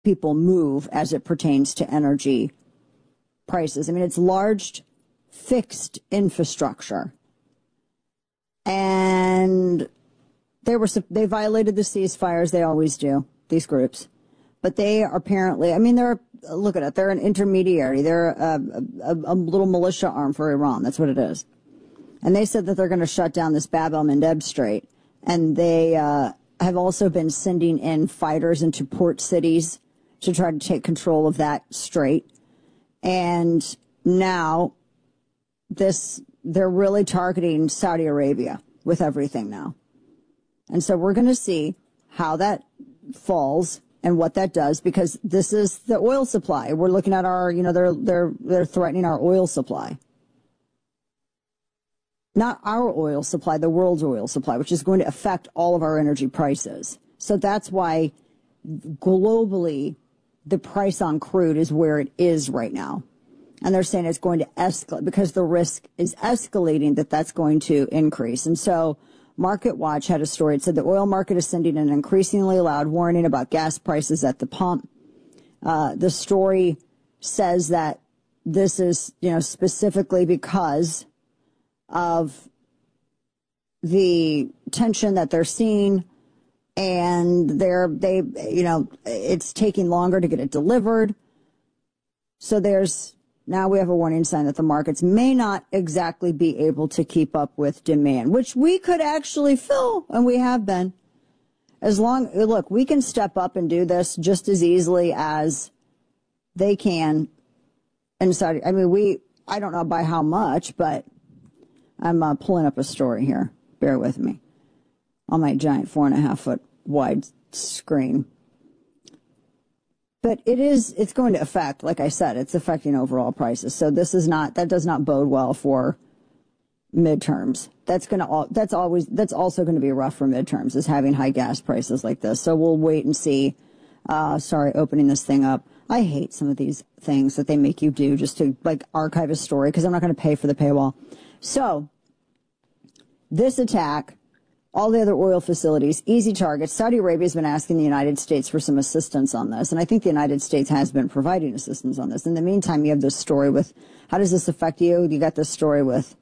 people move as it pertains to energy prices. I mean, it's large fixed infrastructure. And they violated the ceasefires. They always do, these groups. But they are apparently, I mean, look at it. They're an intermediary. They're a little militia arm for Iran. That's what it is. And they said that they're going to shut down this Bab el-Mandeb Strait. And they have also been sending in fighters into port cities to try to take control of that strait. And now they're really targeting Saudi Arabia with everything now. And so we're going to see how that falls and what that does, because this is the oil supply. We're looking at our, they're threatening our oil supply. Not our oil supply, the world's oil supply, which is going to affect all of our energy prices. So that's why globally the price on crude is where it is right now. And they're saying it's going to escalate because the risk is escalating that's going to increase. And so Market Watch had a story. It said the oil market is sending an increasingly loud warning about gas prices at the pump. The story says that this is, specifically because of the tension that they're seeing, and it's taking longer to get it delivered. So now we have a warning sign that the markets may not exactly be able to keep up with demand, which we could actually fill, and we have been. Look, we can step up and do this just as easily as they can in Saudi. I mean, I don't know by how much, but I'm pulling up a story here. Bear with me on my giant 4.5 foot wide screen. But it's going to affect, like I said, it's affecting overall prices. So that does not bode well for midterms. That's also going to be rough for midterms, is having high gas prices like this. So we'll wait and see. Opening this thing up. I hate some of these things that they make you do just to archive a story, because I'm not going to pay for the paywall. So this attack, all the other oil facilities, easy targets. Saudi Arabia has been asking the United States for some assistance on this, and I think the United States has been providing assistance on this. In the meantime, you have this story with, how does this affect you? You got this story with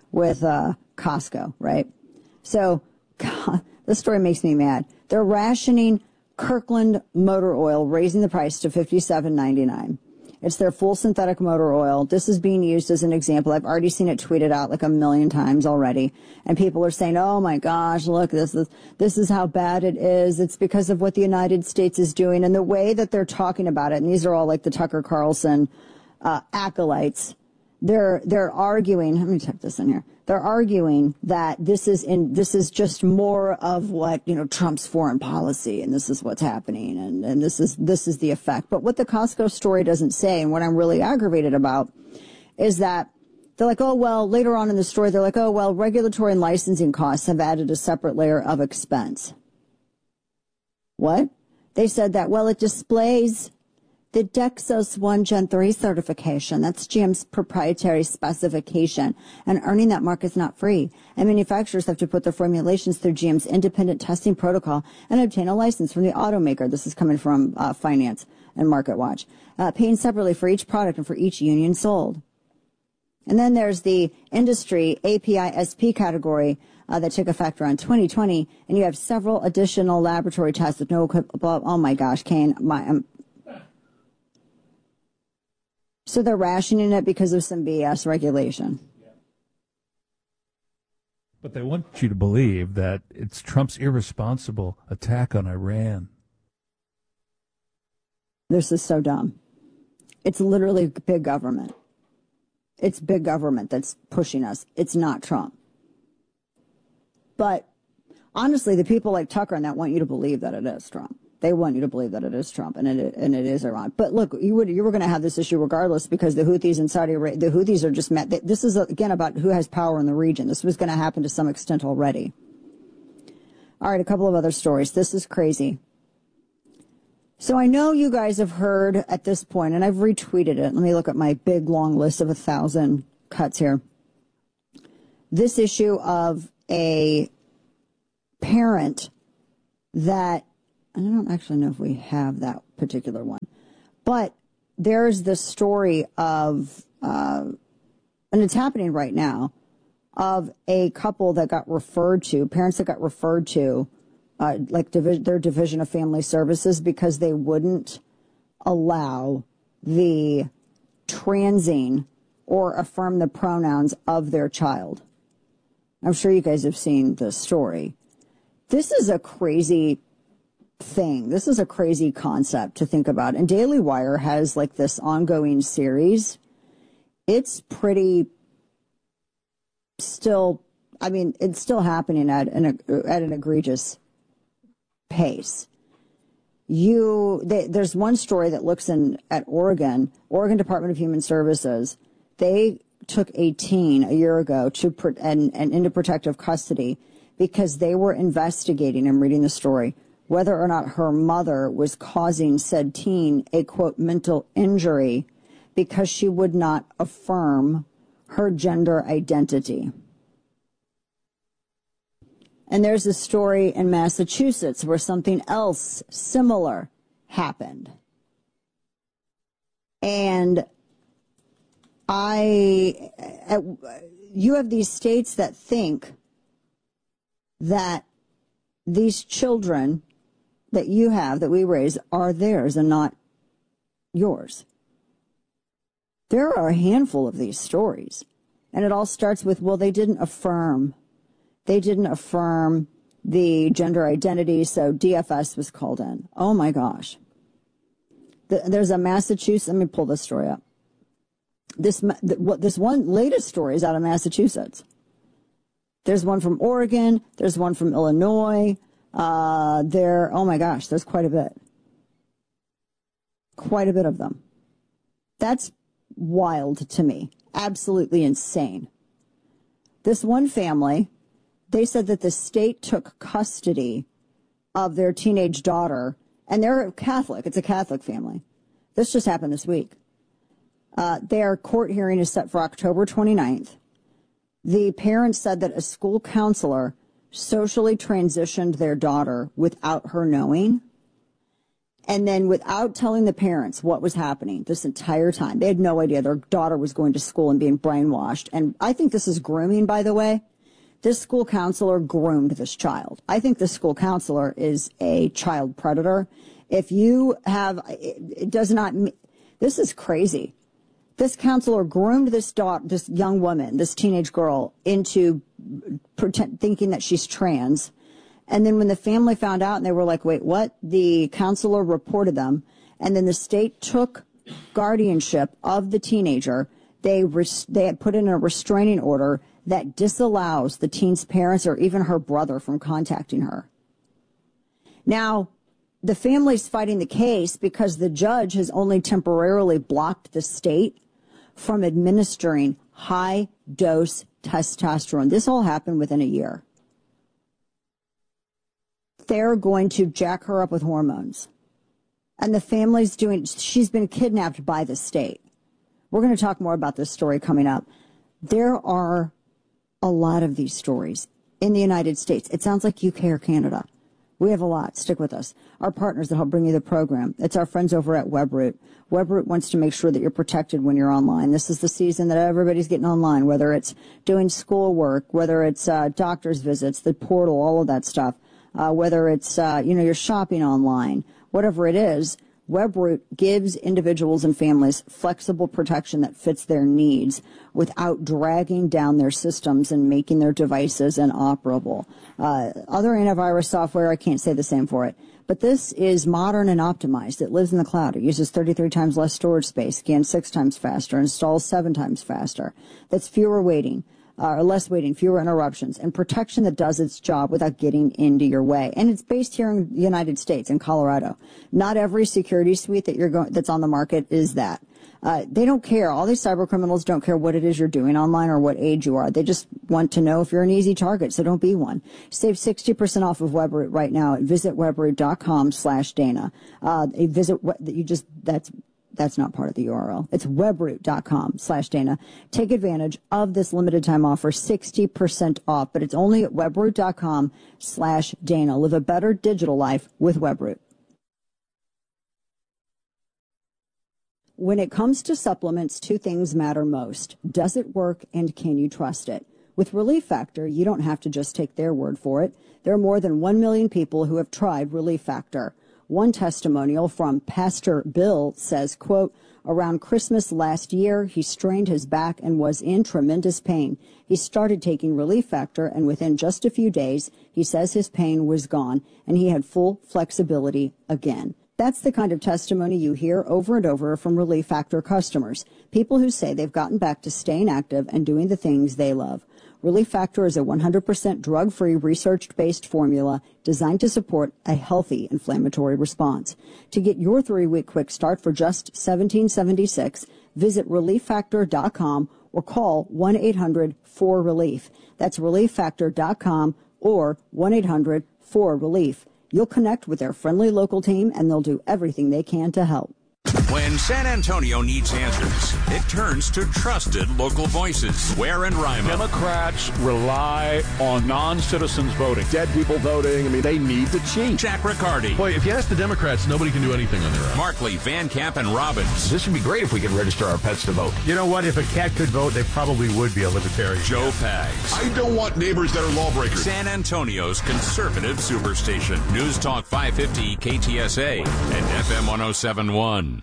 Costco, right? So this story makes me mad. They're rationing Kirkland motor oil, raising the price to $57.99. It's their full synthetic motor oil. This is being used as an example. I've already seen it tweeted out like 1 million times already. And people are saying, oh my gosh, look, this is how bad it is. It's because of what the United States is doing. And the way that they're talking about it, and these are all like the Tucker Carlson acolytes, they're arguing, let me type this in here. They're arguing that this is just more of what, Trump's foreign policy, and this is what's happening, and this is the effect. But what the Costco story doesn't say, and what I'm really aggravated about, is that they're like, oh, well, later on in the story, they're like, oh, well, regulatory and licensing costs have added a separate layer of expense. What? They said that, well, it displays the Dexos 1 Gen 3 certification. That's GM's proprietary specification. And earning that mark is not free. And manufacturers have to put their formulations through GM's independent testing protocol and obtain a license from the automaker. This is coming from Finance and Market Watch. Paying separately for each product and for each union sold. And then there's the industry API SP category that took effect around 2020. And you have several additional laboratory tests with no equipment. Oh my gosh, Kane, so they're rationing it because of some BS regulation. But they want you to believe that it's Trump's irresponsible attack on Iran. This is so dumb. It's literally big government. It's big government that's pushing us. It's not Trump. But honestly, the people like Tucker and that want you to believe that it is Trump. They want you to believe that it is Trump and it is Iran. But look, you were going to have this issue regardless, because the Houthis in Saudi Arabia, the Houthis are just mad. This is again about who has power in the region. This was going to happen to some extent already. All right, a couple of other stories. This is crazy. So I know you guys have heard at this point, and I've retweeted it. Let me look at my big long list of 1,000 cuts here. This issue of a parent that and I don't actually know if we have that particular one, but there's this story of, and it's happening right now, of a couple that got referred to, parents that got referred to, their Division of Family Services, because they wouldn't allow the transing or affirm the pronouns of their child. I'm sure you guys have seen this story. This is a crazy thing. This is a crazy concept to think about. And Daily Wire has like this ongoing series. It's pretty still, I mean, it's still happening at an egregious pace. There's one story that looks at Oregon Department of Human Services. They took a teen a year ago and into protective custody because they were investigating, I'm reading the story, whether or not her mother was causing said teen a, quote, mental injury because she would not affirm her gender identity. And there's a story in Massachusetts where something else similar happened. And you have these states that think that these children that you have, that we raise, are theirs and not yours. There are a handful of these stories. And it all starts with, well, they didn't affirm the gender identity, so DFS was called in. Oh, my gosh. There's a Massachusetts, let me pull this story up. This one latest story is out of Massachusetts. There's one from Oregon. There's one from Illinois. Oh, my gosh, there's quite a bit. Quite a bit of them. That's wild to me. Absolutely insane. This one family, they said that the state took custody of their teenage daughter, and they're Catholic. It's a Catholic family. This just happened this week. Their court hearing is set for October 29th. The parents said that a school counselor socially transitioned their daughter without her knowing, and then without telling the parents what was happening this entire time. They had no idea their daughter was going to school and being brainwashed. And I think this is grooming, by the way. This school counselor groomed this child. I think this school counselor is a child predator. If you have, it does not, this is crazy. This counselor groomed this young woman, this teenage girl, into thinking that she's trans. And then when the family found out and they were like, wait, what? The counselor reported them. And then the state took guardianship of the teenager. They had put in a restraining order that disallows the teen's parents or even her brother from contacting her. Now, the family's fighting the case because the judge has only temporarily blocked the state from administering high-dose testosterone. This all happened within a year. They're going to jack her up with hormones. And the family's she's been kidnapped by the state. We're going to talk more about this story coming up. There are a lot of these stories in the United States. It sounds like UK or Canada. We have a lot. Stick with us. Our partners that help bring you the program. It's our friends over at WebRoot. WebRoot wants to make sure that you're protected when you're online. This is the season that everybody's getting online, whether it's doing schoolwork, whether it's doctor's visits, the portal, all of that stuff, whether it's, you're shopping online, whatever it is. WebRoot gives individuals and families flexible protection that fits their needs without dragging down their systems and making their devices inoperable. Other antivirus software, I can't say the same for it. But this is modern and optimized. It lives in the cloud. It uses 33 times less storage space, scans 6 times faster, installs 7 times faster. That's fewer waiting. Less waiting, fewer interruptions, and protection that does its job without getting into your way. And it's based here in the United States, in Colorado. Not every security suite that's on the market is that. They don't care. All these cyber criminals don't care what it is you're doing online or what age you are. They just want to know if you're an easy target, so don't be one. Save 60% off of WebRoot right now. Visit webroot.com/Dana. That's That's not part of the URL. It's webroot.com/Dana. Take advantage of this limited time offer, 60% off, but it's only at webroot.com/Dana. Live a better digital life with Webroot. When it comes to supplements, two things matter most. Does it work and can you trust it? With Relief Factor, you don't have to just take their word for it. There are more than 1 million people who have tried Relief Factor. One testimonial from Pastor Bill says, quote, around Christmas last year, he strained his back and was in tremendous pain. He started taking Relief Factor, and within just a few days, he says his pain was gone, and he had full flexibility again. That's the kind of testimony you hear over and over from Relief Factor customers, people who say they've gotten back to staying active and doing the things they love. Relief Factor is a 100% drug-free, research-based formula designed to support a healthy inflammatory response. To get your 3-week quick start for just $17.76, visit ReliefFactor.com or call 1-800-4RELIEF. That's ReliefFactor.com or 1-800-4RELIEF. You'll connect with their friendly local team, and they'll do everything they can to help. When San Antonio needs answers, it turns to trusted local voices. Ware and Rima. Democrats rely on non-citizens voting. Dead people voting. I mean, they need to cheat. Jack Riccardi. Boy, if you ask the Democrats, nobody can do anything on their own. Markley, Van Camp, and Robbins. This would be great if we could register our pets to vote. You know what? If a cat could vote, they probably would be a libertarian. Joe Pags. I don't want neighbors that are lawbreakers. San Antonio's conservative superstation. News Talk 550 KTSA and FM 107.1.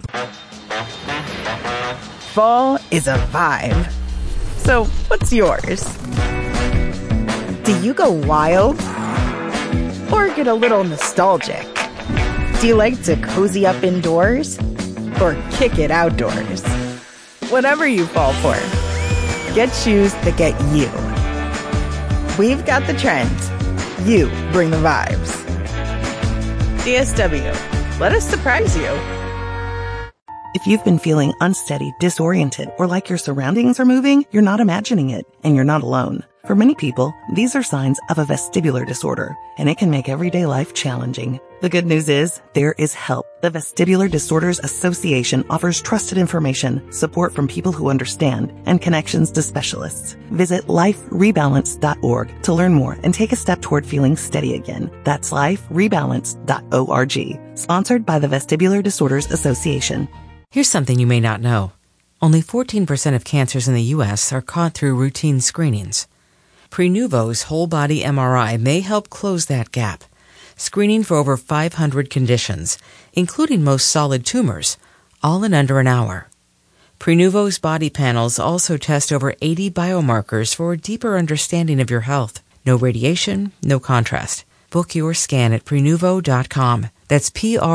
Fall is a vibe. So, what's yours? Do you go wild? Or get a little nostalgic? Do you like to cozy up indoors? Or kick it outdoors? Whatever you fall for, get shoes that get you. We've got the trends. You bring the vibes. DSW. Let us surprise you. If you've been feeling unsteady, disoriented, or like your surroundings are moving, you're not imagining it, and you're not alone. For many people, these are signs of a vestibular disorder, and it can make everyday life challenging. The good news is, there is help. The Vestibular Disorders Association offers trusted information, support from people who understand, and connections to specialists. Visit liferebalance.org to learn more and take a step toward feeling steady again. That's liferebalance.org. Sponsored by the Vestibular Disorders Association. Here's something you may not know. Only 14% of cancers in the U.S. are caught through routine screenings. Prenuvo's whole-body MRI may help close that gap, screening for over 500 conditions, including most solid tumors, all in under an hour. Prenuvo's body panels also test over 80 biomarkers for a deeper understanding of your health. No radiation, no contrast. Book your scan at Prenuvo.com. That's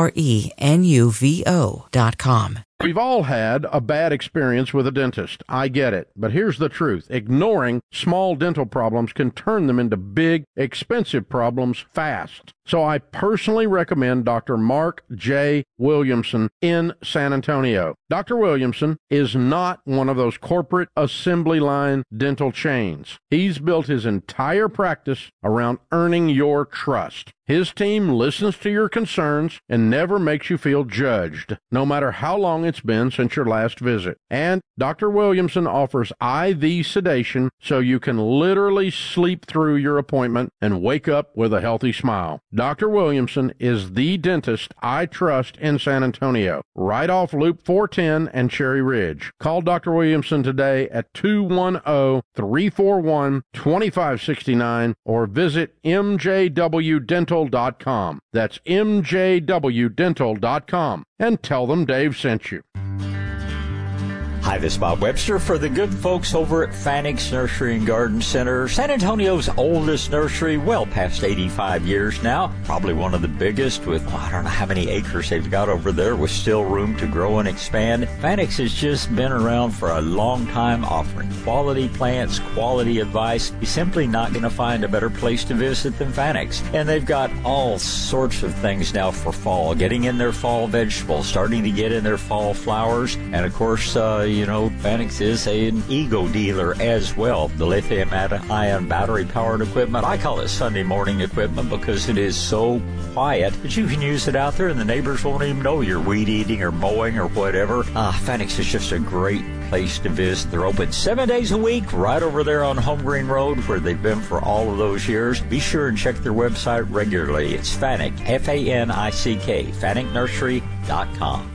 Prenuvo.com. We've all had a bad experience with a dentist. I get it. But here's the truth. Ignoring small dental problems can turn them into big, expensive problems fast. So I personally recommend Dr. Mark J. Williamson in San Antonio. Dr. Williamson is not one of those corporate assembly line dental chains. He's built his entire practice around earning your trust. His team listens to your concerns and never makes you feel judged, no matter how long it's been since your last visit. And Dr. Williamson offers IV sedation so you can literally sleep through your appointment and wake up with a healthy smile. Dr. Williamson is the dentist I trust in San Antonio, right off Loop 410 and Cherry Ridge. Call Dr. Williamson today at 210-341-2569 or visit mjwdental.com. That's mjwdental.com, and tell them Dave sent you. Hi, this is Bob Webster for the good folks over at Fanix Nursery and Garden Center, San Antonio's oldest nursery, well past 85 years now. Probably one of the biggest with, I don't know how many acres they've got over there with still room to grow and expand. Fanix has just been around for a long time offering quality plants, quality advice. You're simply not going to find a better place to visit than Fanix. And they've got all sorts of things now for fall, getting in their fall vegetables, starting to get in their fall flowers, and of course, you know, Fanix is an ego dealer as well. The lithium-ion battery-powered equipment, I call it Sunday morning equipment because it is so quiet that you can use it out there and the neighbors won't even know you're weed eating or mowing or whatever. Fanix is just a great place to visit. They're open 7 days a week right over there on Home Green Road where they've been for all of those years. Be sure and check their website regularly. It's Fanick, F-A-N-I-C-K, FanickNursery.com.